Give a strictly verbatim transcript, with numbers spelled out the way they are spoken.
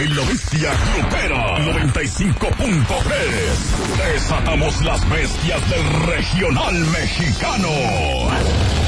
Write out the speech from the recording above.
La bestia grupera noventa y cinco punto tres. Desatamos las bestias del regional mexicano.